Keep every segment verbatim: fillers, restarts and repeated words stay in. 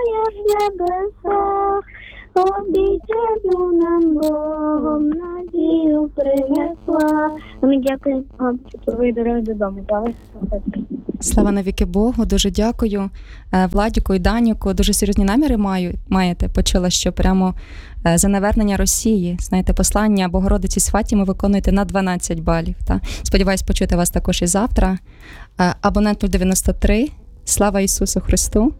сідаєш в небесах, обіцяну нам Богом надію принесла. Ми дякуємо вам, що ви дороги додому. Слава навіки Богу, дуже дякую. Е, Владіку і Даніку, дуже серйозні наміри маю, маєте. Почула, що прямо е, за навернення Росії, знаєте, послання Богородиці з Фатіми виконуєте на дванадцять балів. Та? Сподіваюсь почути вас також і завтра. Е, абонент нуль дев'яносто три. Слава Ісусу Христу.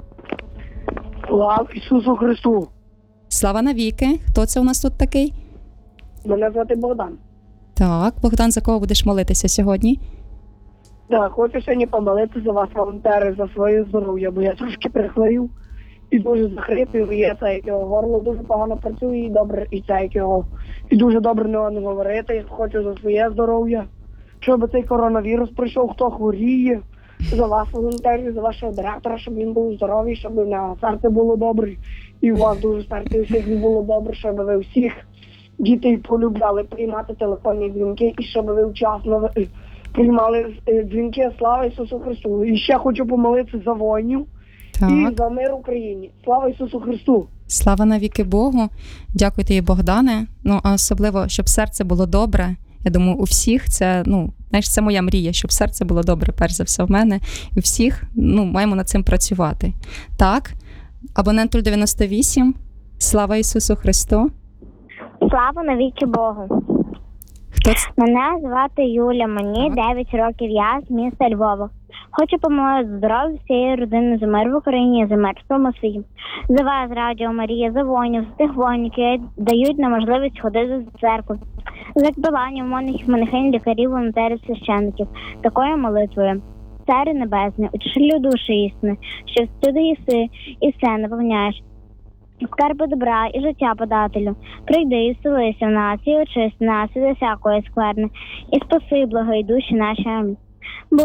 Слава Ісусу Христу. Слава навіки. Хто це у нас тут такий? Мене звати Богдан. Так, Богдан, за кого будеш молитися сьогодні? Так, хочу сьогодні помолити за вас, волонтери, за своє здоров'я, бо я трошки перехворів і дуже захрипів, і я це, як його горло дуже погано працює, і добре, і це, як його, і дуже добре не можу говорити. Хочу за своє здоров'я, щоб цей коронавірус пройшов, хто хворіє, за вас, волонтерів, за вашого директора, щоб він був здоровий, щоб на серце було добре, і у вас дуже серце всіх було добре, щоб ви всіх дітей полюбляли приймати телефонні дзвінки, і щоб ви вчасно приймали дзвінки. Слава Ісусу Христу. І ще хочу помолитися за воїнів і за мир в Україні. Слава Ісусу Христу. Слава навіки Богу. Дякую тобі, Богдане. Ну, а особливо, щоб серце було добре. Я думаю, у всіх це, ну, знаєш, це моя мрія, щоб серце було добре, перш за все, в мене. І у всіх, ну, маємо над цим працювати. Так, абонент нуль дев'яносто вісім. Слава Ісусу Христу. Слава навіки Богу. Хто це? Мене звати Юля, мені дев'ять років, я з міста Львова. Хочу помолити за здоров'я всієї родини, за мир в Україні, за мир в тому світі. За вас, Радіо Марія, за воїнів, за тих воїнів, які дають нам можливість ходити до церкви. За кбивання монахів, монахинь, лікарів, волонтерів, священників. Такою молитвою. Царю Небесний, утішителю душі істини, що всюди єси і все наповняєш. Скарби добра і життя подателю. Прийди і селися в нас, і очисти нас від всякої скверни, і спаси благої душі наші. Амінь. Бо